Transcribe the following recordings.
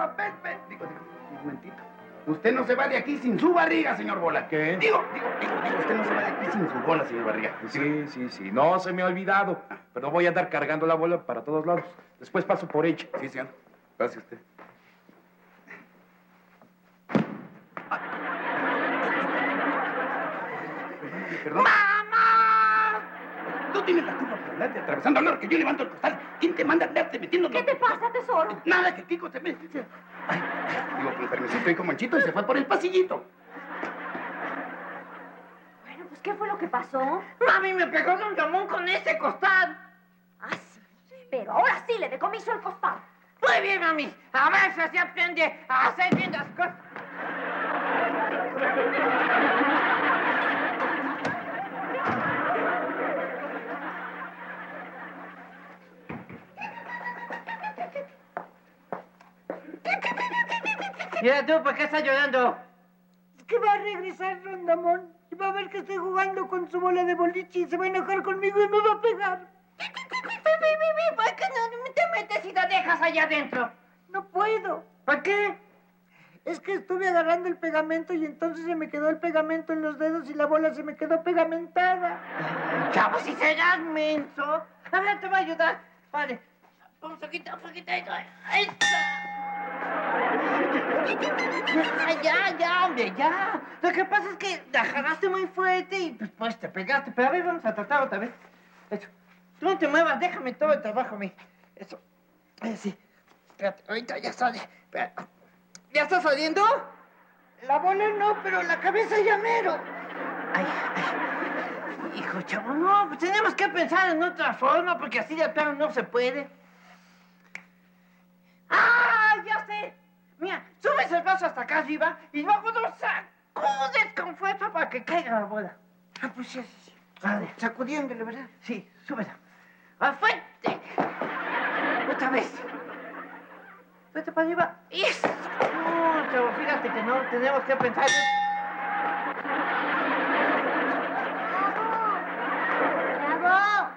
Digo, un momentito. Usted no se va de aquí sin su barriga, señor Bola. ¿Qué? Digo, usted no se va de aquí sin su bola, señor Barriga. Sí. No se me ha olvidado. Pero no voy a andar cargando la bola para todos lados. Después paso por ella. Sí, señor. Pase usted. Perdón. ¡Mamá! Tú tienes la culpa por andarte atravesando al que yo levanto el costal. ¿Quién te manda a andarte metiendo? ¿Qué te pasa, tesoro? Nada, que Kiko se mete. Ay, digo, con permisito y con Manchito y se fue por el pasillito. Bueno, pues, ¿qué fue lo que pasó? Mami me pegó de un llamón con ese costal. Ah, sí. Pero ahora sí le decomiso el costal. Muy bien, mami. A veces se aprende a hacer bien las cosas. Mira tú, ¿por qué estás llorando? Es que va a regresar Rondamón y va a ver que estoy jugando con su bola de boliche y se va a enojar conmigo y me va a pegar. ¿Por qué no te metes y la dejas allá adentro? No puedo. ¿Por qué? Es que estuve agarrando el pegamento y entonces se me quedó el pegamento en los dedos y la bola se me quedó pegamentada. Chavo, si serás menso. A ver, te voy a ayudar. Vale. Un poquito esto. Ahí está. Ya, hombre, ya. Lo que pasa es que la jalaste muy fuerte y pues te pegaste. Pero a ver, vamos a tratar otra vez. Eso. Tú no te muevas, déjame todo el trabajo a mí. Eso. Sí. Espérate, ahorita ya sale. Espérate. ¿Ya está saliendo? La bola no, pero la cabeza ya mero. Ay. Hijo, chavo, no, pues tenemos que pensar en otra forma, porque así de plano no se puede. ¡Ah, ya sé! Mira, subes el brazo hasta acá arriba y luego lo sacudes con fuerza para que caiga la bola. Ah, pues sí. Vale, sacudiéndole, ¿verdad? Sí, súbela. ¡A fuerte! Otra vez. Fuerte para arriba. ¡Eso! No, chavo, fíjate que no tenemos que pensar. ¡Bravo!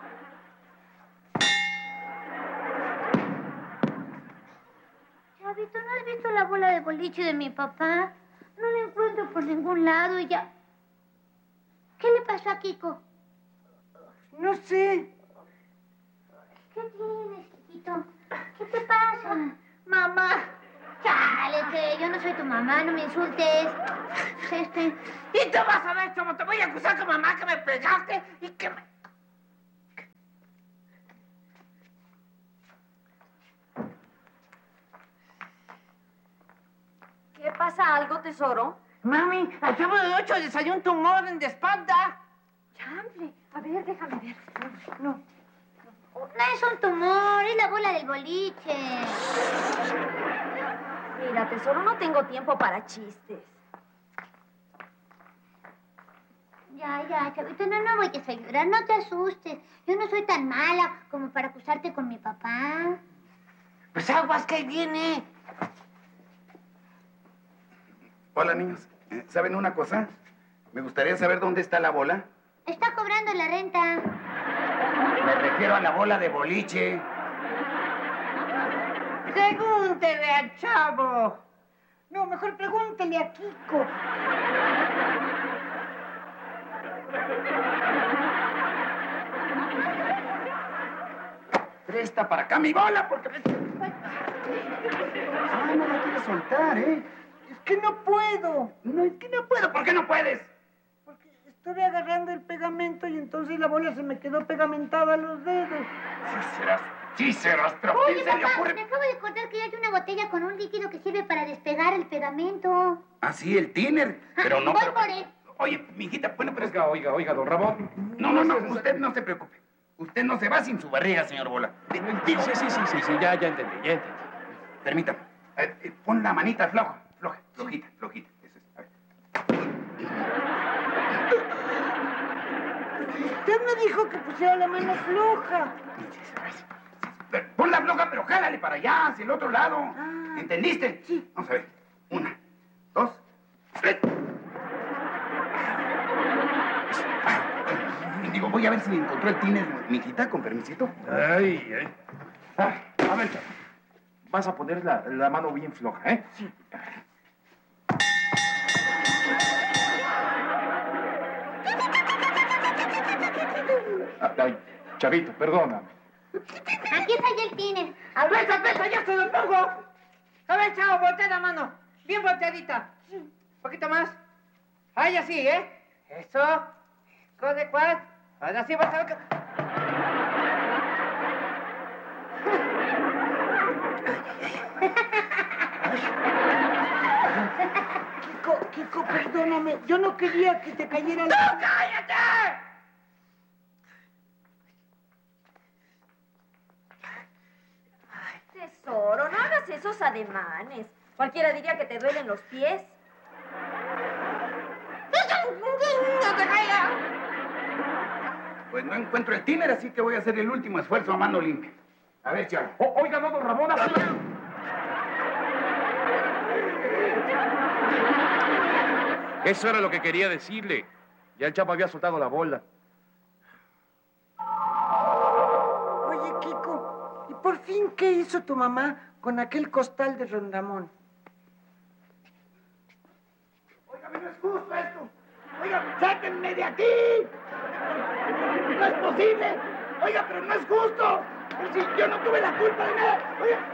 Chavito, ¿no has visto la bola de boliche de mi papá? No la encuentro por ningún lado y ya... ¿Qué le pasó a Kiko? No sé. ¿Qué tienes, Kikito? ¿Qué te pasa? ¡Mamá! Chale, que yo no soy tu mamá, no me insultes. Y tú vas a ver cómo te voy a acusar con mamá que me pegaste y que me... ¿Qué pasa? ¿Algo, tesoro? Mami, al cabo de 8 le salió un tumor en la espalda. Chanfle. A ver, déjame ver. No es un tumor, es la bola del boliche. Mira, tesoro, no tengo tiempo para chistes. Ya, chavito, no vayas a llorar, no te asustes. Yo no soy tan mala como para acusarte con mi papá. Pues aguas, que ahí viene. Hola, niños. ¿Saben una cosa? Me gustaría saber dónde está la bola. Está cobrando la renta. Me refiero a la bola de boliche. Pregúntele al chavo. No, mejor pregúntele a Kiko. Presta para acá mi bola, porque... Ah, no la quieres soltar, ¿eh? Es que no puedo. No, es que no puedo. ¿Por qué no puedes? Porque estuve agarrando el pegamento y entonces la bola se me quedó pegamentada a los dedos. Sí serás, pero Oye, ¿quién se le papá, ocurre? me acabo de acordar que hay una botella con un líquido que sirve para despegar el pegamento. Ah, sí, el tiner. Pero no... Voy pero- por él. Oye, mijita, bueno, pero... Oiga, don Ramón. No, usted no se preocupe. Usted no se va sin su barriga, señor Bola. Digo, Sí, ya entendí. permítame. Pon la manita flojita. Eso es. A ver. Usted me dijo que pusiera la mano floja. Ponla floja, pero jálale para allá, hacia el otro lado. ¿Entendiste? Sí. Vamos a ver. 1, 2, 3. Digo, voy a ver si encontró el tiner, mijita, con permisito. Ay. A ver, chavo. vas a poner la mano bien floja, ¿eh? Sí. Ay, chavito, perdóname. Aquí está ya el tiner. ¡A ver, ya se lo pongo! A ver, chavo, voltea la mano. Bien volteadita. Un poquito más. Ahí así, ¿eh? Eso. Corre, cuál. Ahora sí vas a ver que... Kiko, perdóname. Yo no quería que te cayera la... ¡No, cállate! Tesoro, no hagas esos ademanes. Cualquiera diría que te duelen los pies. ¡No te caigas! Pues no encuentro el tiner, así que voy a hacer el último esfuerzo a mano limpia. A ver, chavo. Oiga, no, don Ramón, así. Eso era lo que quería decirle. Ya el chavo había soltado la bola. Oye, Kiko, ¿y por fin qué hizo tu mamá con aquel costal de Rondamón? Oiga, no es justo esto. Oiga, sáquenme de aquí. No es posible. Oiga, pero no es justo. Pero si yo no tuve la culpa de nada. Oiga.